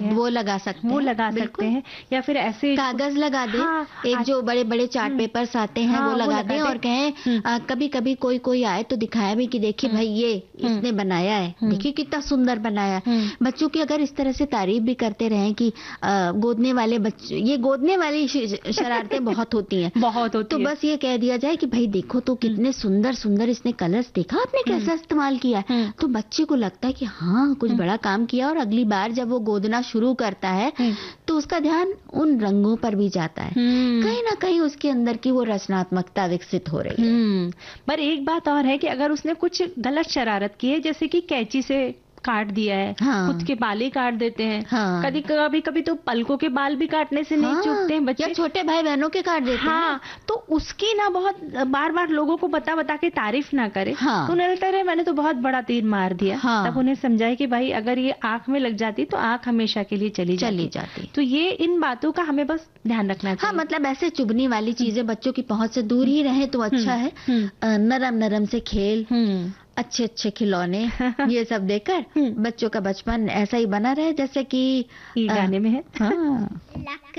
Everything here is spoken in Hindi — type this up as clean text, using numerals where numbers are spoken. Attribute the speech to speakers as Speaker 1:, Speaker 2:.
Speaker 1: हैं,
Speaker 2: वो लगा सकते हैं
Speaker 1: या फिर ऐसे
Speaker 2: कागज लगा दे।
Speaker 1: हाँ,
Speaker 2: एक जो बड़े बड़े चार्ट पेपर्स आते हैं वो लगा दें और कहें कभी कभी कोई आए तो दिखाया भी कि देखिए भाई ये इसने बनाया है, देखिए कितना सुंदर बनाया। बच्चों की अगर इस तरह से तारीफ भी करते रहें कि गोदने वाले बच्चे, ये गोदने वाली शरारतें बहुत होती हैं, तो बस ये कह दिया जाए कि भाई देखो तो कितने सुंदर सुंदर इसने कलर्स, देखा आपने कैसा इस्तेमाल किया, तो बच्चे को लगता है कि हाँ कुछ बड़ा काम किया, और अगली बार जब वो गोदना शुरू करता है तो उसका ध्यान उन रंगों पर भी जाता है। कहीं ना कहीं उसके अंदर की वो रचनात्मकता विकसित हो रही है।
Speaker 1: पर एक बात और है कि अगर उसने कुछ गलत शरारत की है, जैसे कि कैंची से काट दिया है, खुद के बाल ही काट देते हैं, कभी तो पलकों के बाल भी काटने से नहीं चूकते हैं बच्चे,
Speaker 2: या छोटे भाई बहनों के काट देते हैं।
Speaker 1: तो उसकी ना बहुत बार लोगों को बता के तारीफ ना करे, तो उन्हें लगता है मैंने तो बहुत बड़ा तीर मार दिया। तब उन्हें समझाए कि भाई अगर ये आंख में लग जाती तो आंख हमेशा के लिए चली जाती। तो ये इन बातों का हमें बस ध्यान रखना चाहिए।
Speaker 2: मतलब ऐसे चुभने वाली चीजें बच्चों की पहुंच से दूर ही रहे तो अच्छा है। नरम से खेल, अच्छे खिलौने, ये सब देकर बच्चों का बचपन ऐसा ही बना रहे जैसे कि
Speaker 1: गाने में है।